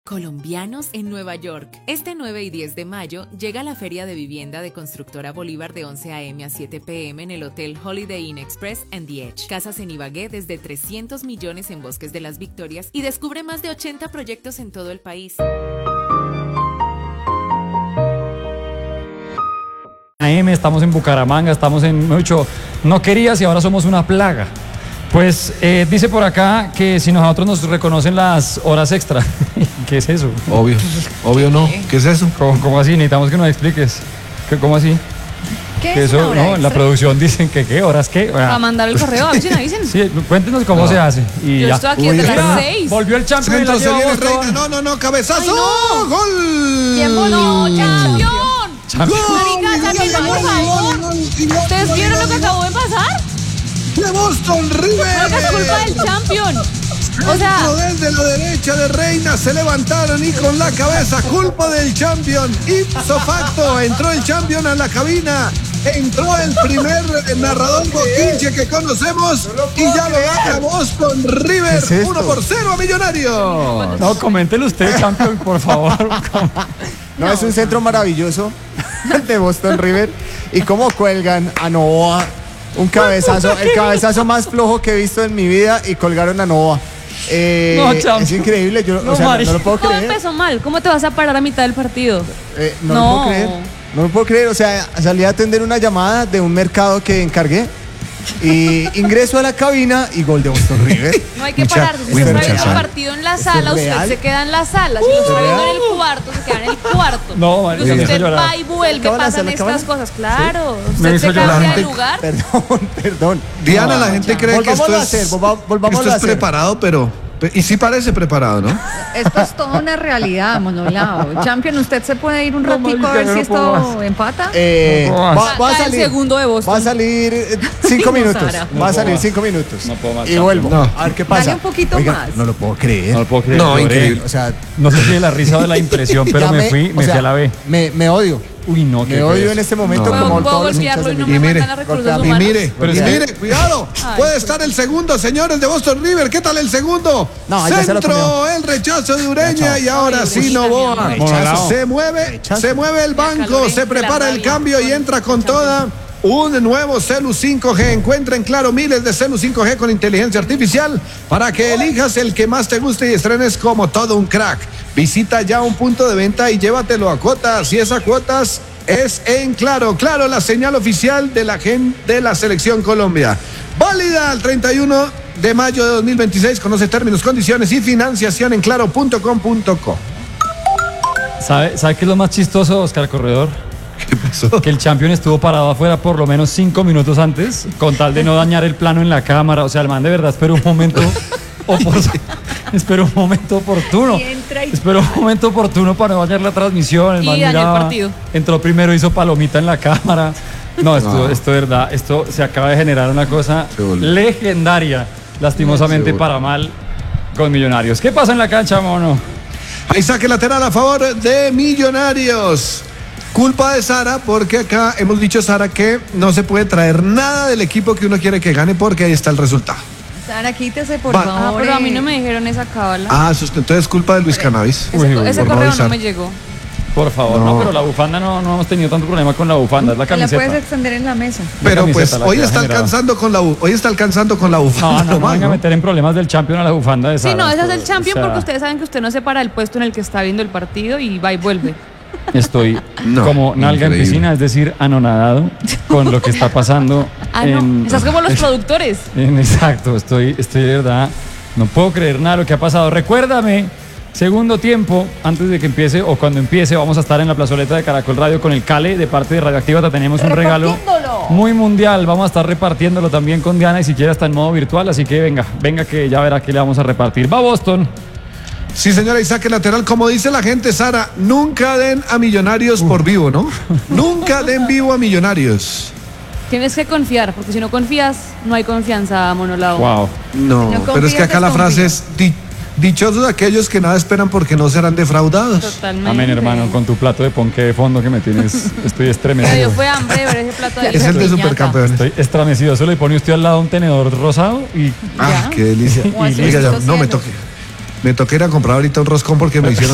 Colombianos en Nueva York. Este 9 y 10 de mayo llega la Feria de Vivienda de Constructora Bolívar de 11 a.m. a 7 p.m. en el Hotel Holiday Inn Express and The Edge. Casas en Ibagué desde 300 millones en Bosques de las Victorias y descubre más de 80 proyectos en todo el país. Estamos en Bucaramanga, estamos en mucho. No querías y ahora somos una plaga. Pues dice por acá que si nosotros nos reconocen las horas extra. ¿Qué es eso? Obvio no. ¿Qué es eso? ¿Cómo así? Necesitamos que nos expliques. ¿Cómo así? ¿Qué es eso? No, en la producción dicen que ¿qué? ¿Horas qué? Para mandar el correo, avisen. Sí, cuéntenos cómo se hace. Y yo ya. estoy aquí desde las 6. Volvió el champion y la Centro, se viene llevó Reina. No, cabezazo. Ay, no. ¡Gol! ¿Quién voló? ¡Champion! ¡Gol! Marica, saquen, por favor. ¿Ustedes vieron lo que acabó de pasar? ¡De Boston River! Creo que es culpa del Champion. O sea, desde la derecha de Reina se levantaron y con la cabeza, culpa del Champion. Ipso facto, entró el Champion a la cabina. Entró el primer narrador boquinche que conocemos y ya lo gana Boston River. ¿Qué es esto? 1-0 a Millonarios. No, coméntelo usted, champion, por favor. No, es un centro maravilloso de Boston River. Y cómo cuelgan a Novoa. Un cabezazo, el cabezazo más flojo que he visto en mi vida y colgaron a Novoa. Es increíble, yo no lo puedo todo creer. empezó mal. ¿Cómo te vas a parar a mitad del partido? No lo puedo creer. No lo puedo creer, o sea, salí a atender una llamada de un mercado que encargué y ingreso a la cabina y gol de Boston River. No hay que pararse. Si usted está viendo el partido en la sala, usted se queda en la sala. Si lo está viendo en el cuarto, se queda en el cuarto. No, marica, Entonces me hizo usted llorar. va y vuelve, pasan estas cosas. Claro, Me usted hizo se llorar. cambia de lugar. Perdón. Diana, la gente cree que esto volvámoslo a es hacer. preparado, pero... Y sí parece preparado, ¿no? Esto es toda una realidad, Monolao. Champion, ¿usted se puede ir un ratico a ver si esto empata? Va a El salir. segundo de Boston. Va a salir 5 minutos. Sara. Va a salir 5 minutos. No puedo más. Y vuelvo. No. A ver qué pasa. Dale un poquito más. No lo puedo creer. No lo puedo creer. No, lloré. increíble. O sea, No sé si de la risa o de la impresión, pero ya me fui a la B. Me odio. Uy, no, qué Me odio feo. en este momento No. como Puedo todos los hinchas golpearlo y de no mi me Y mire, mandan a recursos golpeame. Y humanos. mire, cuidado. Ay, Puede estar el segundo, señores de Boston River. ¿Qué tal el segundo? No, ya se lo Centro, comió. el rechazo de Ureña Ya, y ahora Ay, sí uy, Novoa. también. Rechazo. Se mueve el banco, calor se en prepara la el rabia. cambio y entra con toda. Un nuevo Celu 5G. Encuentra en Claro miles de Celu 5G con inteligencia artificial para que elijas el que más te guste y estrenes como todo un crack. Visita ya un punto de venta y llévatelo a cuotas. Y esas cuotas es en Claro. Claro, la señal oficial de la gente de la Selección Colombia. Válida al 31 de mayo de 2026. Conoce términos, condiciones y financiación en claro.com.co. ¿Sabe qué es lo más chistoso, Oscar Corredor? ¿Qué pasó? Que el champion estuvo parado afuera por lo menos 5 minutos antes, con tal de no dañar el plano en la cámara. O sea, el man de verdad esperó un momento Espero un momento oportuno. Espero un momento oportuno para no dañar la transmisión. Y dañó el partido. Entró primero, hizo palomita en la cámara. No, esto de verdad, esto se acaba de generar una cosa legendaria, lastimosamente para mal con Millonarios. ¿Qué pasa en la cancha, mono? Ahí saque lateral a favor de Millonarios. Culpa de Sara, porque acá hemos dicho, Sara, que no se puede traer nada del equipo que uno quiere que gane porque ahí está el resultado. Sara, quítese, por Va. favor. Pero a mí no me dijeron esa cábala. Entonces es culpa de Luis Cannabis. Ese por no correo no avisar. me llegó. Por favor, no, pero la bufanda no hemos tenido tanto problema con la bufanda, es la La camiseta. puedes extender en la mesa. Pero camiseta pues la hoy que ha está generado. alcanzando con la bufanda. No venga a meter en problemas del champion a la bufanda de Sara. Sí, no, ese es el O champion sea, porque ustedes saben que usted no se para del puesto en el que está viendo el partido y va y vuelve. Estoy No, como nalga increíble. en piscina, es decir, anonadado con lo que está pasando. No, estás como los productores. Exacto, estoy de verdad, no puedo creer nada de lo que ha pasado. Recuérdame, segundo tiempo, antes de que empiece o cuando empiece, vamos a estar en la plazoleta de Caracol Radio con el Cale de parte de Radioactiva. Tenemos un regalo muy mundial, vamos a estar repartiéndolo también con Diana y siquiera está en modo virtual, así que venga que ya verá que le vamos a repartir. Va Boston. Sí, señora, y saque lateral. Como dice la gente, Sara, nunca den a Millonarios por vivo, ¿no? Nunca den vivo a Millonarios. Tienes que confiar, porque si no confías, no hay confianza, Monolao. Wow. No, No pero es que acá la frase confías. es dichosos aquellos que nada esperan porque no serán defraudados. Totalmente. Amén, hermano, con tu plato de ponqué de fondo que me tienes, estoy Me dio estremecido. fue hambre de ver ese plato de Es el de supercampeones. Estoy estremecido. Eso le pone usted al lado un tenedor rosado y Ah, qué delicia. ¿Cómo así? Oiga, ya, Esto no, sí, me toqué ir a comprar ahorita un roscón porque me hicieron